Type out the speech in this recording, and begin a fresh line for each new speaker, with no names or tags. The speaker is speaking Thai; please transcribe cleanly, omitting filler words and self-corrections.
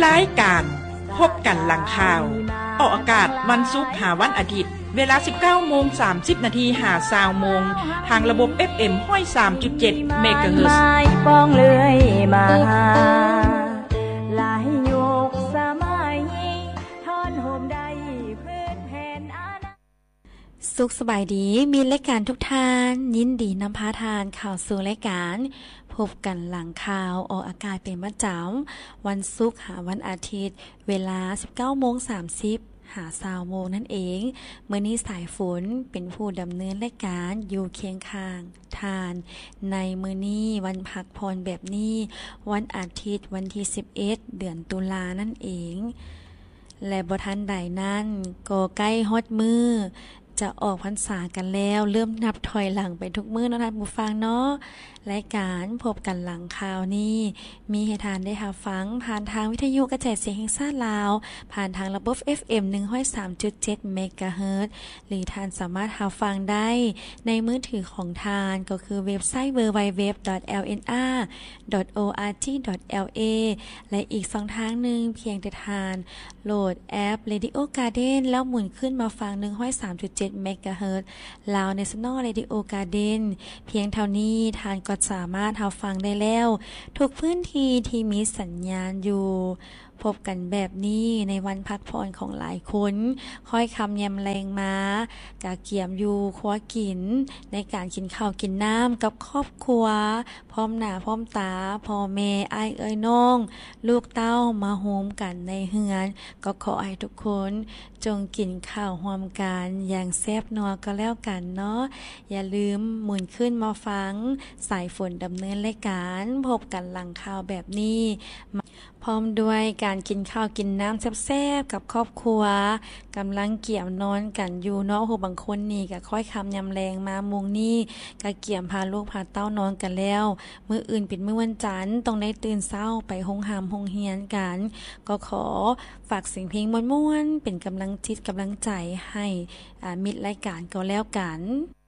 รายการพบกันหลังข่าวออกอากาศวันศุกร์หาวันอาทิตย์เวลา 19:30 นาทีหา20:00 นทางระบบ FM 103.7 เมกะเฮิรตซ์
ป้องเลื่อยมาหลายยุคสมัยทอนโฮมได้พื้นแผ่น
สุขสบายดีมีรายการทุกท่านยินดีนำพาทานข่าวสู่รายการพบกันหลังข่าวออกอากาศเป็นประจำวันศุกร์หาวันอาทิตย์เวลา 19:30 หา20:00 นนั่นเองมื้อนี้สายฝนเป็นผู้ดำเนินรายการอยู่เคียงข้างทานในมื้อนี้วันพักผ่อนแบบนี้วันอาทิตย์วันที่11เดือนตุลานั่นเองและบ่ทันใดนั้นก็ใกล้ฮอดมื้อจะออกพรรษากันแล้วเริ่มนับถอยหลังไปทุกมื้อเนาะท่านผู้ฟังเนาะรายการพบกันหลังข่าวนี้มีให้ทานได้รับฟังผ่านทางวิทยุกระจายเสียงแห่งชาติลาวผ่านทางระบบ FM 103.7 เมกะเฮิรตซ์หรือท่านสามารถรับฟังได้ในมือถือของทานก็คือเว็บไซต์ www.lnr.org.la และอีก2ทางนึงเพียงแต่ทานโหลดแอป Radio Garden แล้วหมุนขึ้นมาฟัง 103.7 เมกะเฮิรตซ์ลาว National Radio Garden เพียงเท่านี้ทานก็สามารถรับฟังได้แล้วทุกพื้นที่ที่มีสัญญาณอยู่พบกันแบบนี้ในวันพักผ่อนของหลายคนค่อยคำยำแรงมากะเกียมอยู่ครัวกินในการกินข้าวกินน้ำกับครอบครัวพร้อมหน้าพร้อมตาพ่อแม่อ้ายเอ้ยน้องลูกเต้ามาโฮมกันในเฮือนก็ขอให้ทุกคนจงกินข้าวร่วมกันอย่างแซ่บนัวก็แล้วกันเนาะอย่าลืมหมุนขึ้นมาฟังสายฝนดำเนินรายการพบกันหลังข่าวแบบนี้พร้อมด้วยการกินข้าวกินน้ำแซ่บๆกับครอบครัวกำลังเกี่ยวนอนกันอยู่เนาะโหบางคนนี่ก็ค่อยคำยำแรงมามุงนี่ก็เกี่ยมพาลูกพาเต้านอนกันแล้วมื้ออื่นเป็นมื้อวันจันทร์ต้องได้ตื่นเช้าไปโรงหามโรงเรียนกันก็ขอฝากเสียงเพลงม่วนๆเป็นกำลังจิตกำลังใจให้มิตรรายการก็แล้วกัน